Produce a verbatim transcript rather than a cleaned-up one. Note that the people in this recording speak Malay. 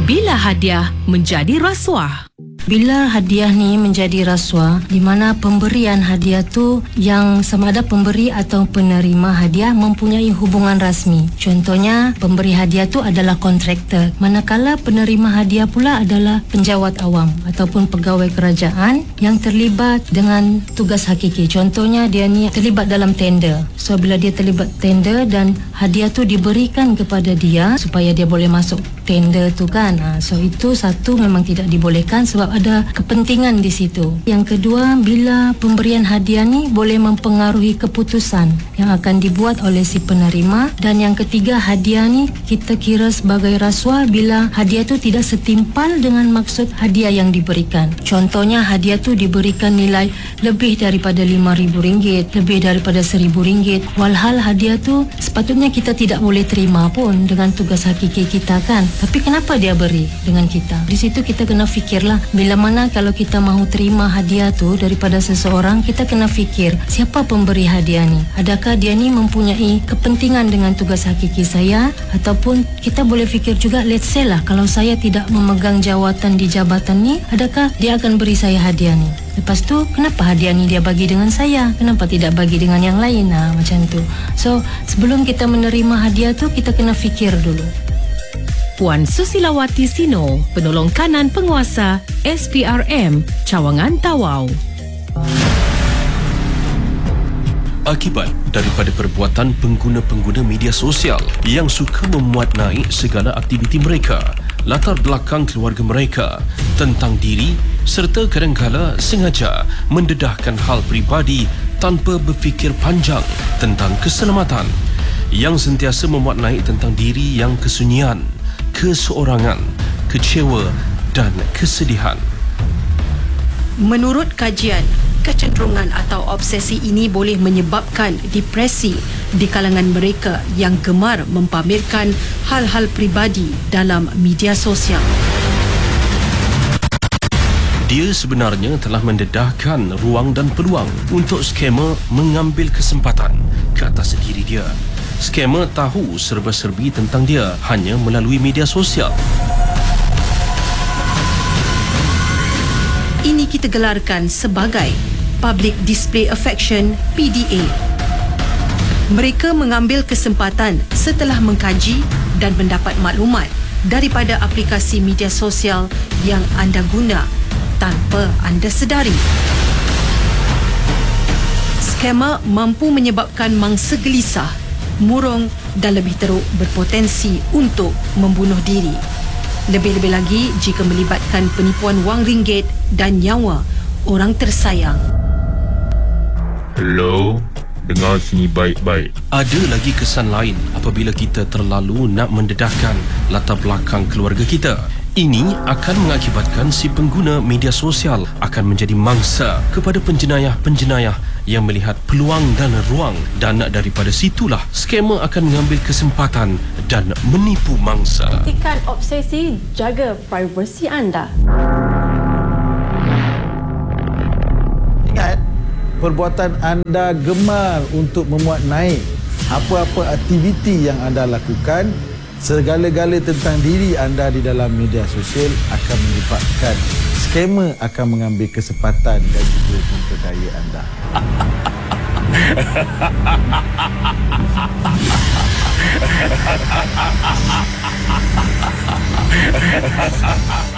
Bila hadiah menjadi rasuah? Bila hadiah ni menjadi rasuah, di mana pemberian hadiah tu yang sama ada pemberi atau penerima hadiah mempunyai hubungan rasmi. Contohnya, pemberi hadiah tu adalah kontraktor, manakala penerima hadiah pula adalah penjawat awam ataupun pegawai kerajaan yang terlibat dengan tugas hakiki. Contohnya, dia ni terlibat dalam tender. So, bila dia terlibat tender dan hadiah tu diberikan kepada dia supaya dia boleh masuk tender tu kan. Ha, so, itu satu memang tidak dibolehkan sebab ada kepentingan di situ. Yang kedua, bila pemberian hadiah ni boleh mempengaruhi keputusan yang akan dibuat oleh si penerima. Dan yang ketiga, hadiah ni kita kira sebagai rasuah bila hadiah tu tidak setimpal dengan maksud hadiah yang diberikan. Contohnya, hadiah tu diberikan nilai lebih daripada lima ribu ringgit, lebih daripada seribu ringgit. Walhal hadiah tu sepatutnya kita tidak boleh terima pun dengan tugas hakiki kita kan. Tapi kenapa dia beri dengan kita? Di situ kita kena fikirlah, bila mana kalau kita mahu terima hadiah tu daripada seseorang, kita kena fikir siapa pemberi hadiah ni. Adakah dia ni mempunyai kepentingan dengan tugas hakiki saya? Ataupun kita boleh fikir juga, let's say lah, kalau saya tidak memegang jawatan di jabatan ni, adakah dia akan beri saya hadiah ni? Lepas tu, kenapa hadiah ni dia bagi dengan saya? Kenapa tidak bagi dengan yang lain? Nah, macam tu. So, sebelum kita menerima hadiah tu, kita kena fikir dulu. Puan Susilawati Sino, Penolong Kanan Penguasa S P R M, Cawangan Tawau. Akibat daripada perbuatan pengguna-pengguna media sosial yang suka memuat naik segala aktiviti mereka, latar belakang keluarga mereka, tentang diri serta kadangkala sengaja mendedahkan hal peribadi tanpa berfikir panjang tentang keselamatan, yang sentiasa memuat naik tentang diri yang kesunyian, keseorangan, kecewa dan kesedihan. Menurut kajian, kecenderungan atau obsesi ini boleh menyebabkan depresi di kalangan mereka yang gemar mempamerkan hal-hal peribadi dalam media sosial. Dia sebenarnya telah mendedahkan ruang dan peluang untuk skamer mengambil kesempatan ke atas diri dia. Skamer tahu serba-serbi tentang dia hanya melalui media sosial. Ini kita gelarkan sebagai Public Display Affection P D A. Mereka mengambil kesempatan setelah mengkaji dan mendapat maklumat daripada aplikasi media sosial yang anda guna tanpa anda sedari. Skamer mampu menyebabkan mangsa gelisah, murung dan lebih teruk berpotensi untuk membunuh diri. Lebih-lebih lagi jika melibatkan penipuan wang ringgit dan nyawa orang tersayang. Hello, dengar sini baik-baik. Ada lagi kesan lain apabila kita terlalu nak mendedahkan latar belakang keluarga kita. Ini akan mengakibatkan si pengguna media sosial akan menjadi mangsa kepada penjenayah-penjenayah yang melihat peluang dan ruang, dan daripada situlah skamer akan mengambil kesempatan dan menipu mangsa. Hentikan obsesi, jaga privasi anda. Ingat, perbuatan anda gemar untuk memuat naik apa-apa aktiviti yang anda lakukan, segala-gala tentang diri anda di dalam media sosial akan menyebabkan skamer akan mengambil kesempatan dan juga memperdaya anda. Ha ha ha ha ha.